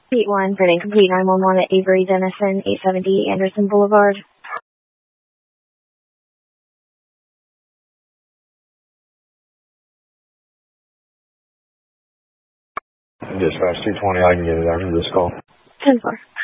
Beat 1 for an incomplete 911 at Avery Dennison, 870 Anderson Boulevard. Dispatch 220, I can get it after this call. 10-4.